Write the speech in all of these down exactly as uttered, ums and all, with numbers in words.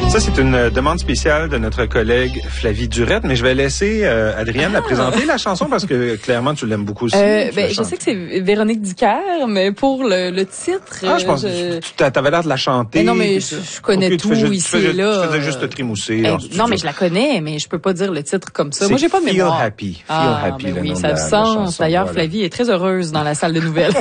Ça, c'est une demande spéciale de notre collègue Flavie Durette, mais je vais laisser euh, Adrienne ah. la présenter, la chanson, parce que clairement, tu l'aimes beaucoup aussi. Euh, ben, je sais que c'est Véronique Dicker, mais pour le, le titre... Ah, je pense je... que tu avais l'air de la chanter. Mais non, mais je, je connais okay, tout fais, ici tu faisais, et là. Tu faisais juste te trémousser. Eh, non, mais je la connais, mais je peux pas dire le titre comme ça. Moi, j'ai pas de Feel mémoire. Happy. Feel ah, Happy. Ben le oui, nom ça a de du la, sens. D'ailleurs, voilà. Flavie est très heureuse dans la salle de nouvelles.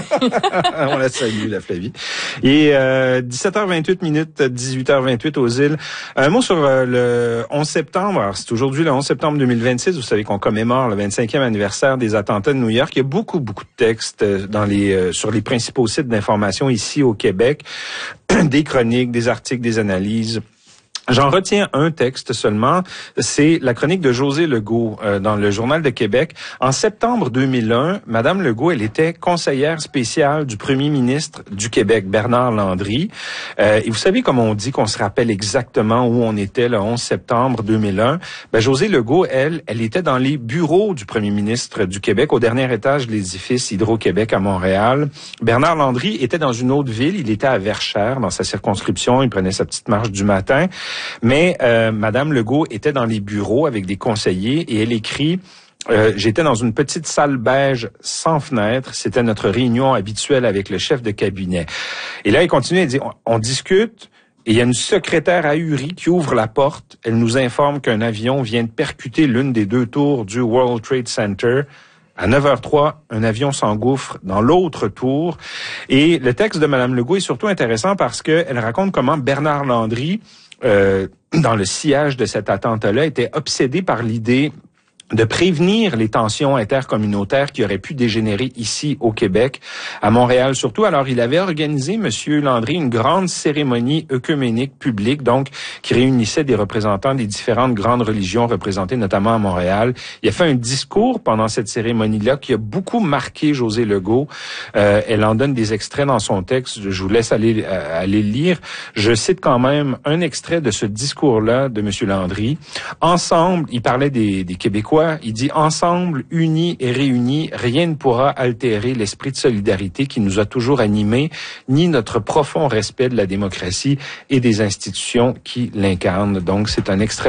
On la salue, la Flavie. Et euh, dix-sept heures vingt-huit minutes, dix-huit heures vingt-huit aux îles. Un mot sur euh, le onze septembre. Alors, c'est aujourd'hui le onze septembre deux mille vingt-six. Vous savez qu'on commémore le vingt-cinquième anniversaire des attentats de New York. Il y a beaucoup, beaucoup de textes dans les euh, sur les principaux sites d'information ici au Québec. Des chroniques, des articles, des analyses. J'en retiens un texte seulement, c'est la chronique de Josée Legault euh, dans le Journal de Québec. En septembre deux mille un, Madame Legault, elle était conseillère spéciale du premier ministre du Québec, Bernard Landry. Euh, et vous savez comment on dit qu'on se rappelle exactement où on était le onze septembre deux mille un? Ben, Josée Legault, elle, elle était dans les bureaux du premier ministre du Québec, au dernier étage de l'édifice Hydro-Québec à Montréal. Bernard Landry était dans une autre ville, il était à Verchères, dans sa circonscription, il prenait sa petite marche du matin. Mais euh, Madame Legault était dans les bureaux avec des conseillers et elle écrit euh, « J'étais dans une petite salle beige sans fenêtre. C'était notre réunion habituelle avec le chef de cabinet. » Et là, elle continue, elle dit on, « On discute et il y a une secrétaire ahurie qui ouvre la porte. Elle nous informe qu'un avion vient de percuter l'une des deux tours du World Trade Center. » À neuf heures trois, un avion s'engouffre dans l'autre tour. Et le texte de Madame Legault est surtout intéressant parce qu'elle raconte comment Bernard Landry, euh, dans le sillage de cet attentat-là, était obsédé par l'idée de prévenir les tensions intercommunautaires qui auraient pu dégénérer ici au Québec, à Montréal surtout. Alors, il avait organisé, Monsieur Landry, une grande cérémonie œcuménique publique, donc qui réunissait des représentants des différentes grandes religions représentées notamment à Montréal. Il a fait un discours pendant cette cérémonie-là qui a beaucoup marqué Josée Legault. Euh, elle en donne des extraits dans son texte. Je vous laisse aller, euh, aller le lire. Je cite quand même un extrait de ce discours-là de Monsieur Landry. Ensemble, il parlait des, des Québécois. Il dit « Ensemble, unis et réunis, rien ne pourra altérer l'esprit de solidarité qui nous a toujours animés, ni notre profond respect de la démocratie et des institutions qui l'incarnent. » Donc, c'est un extrait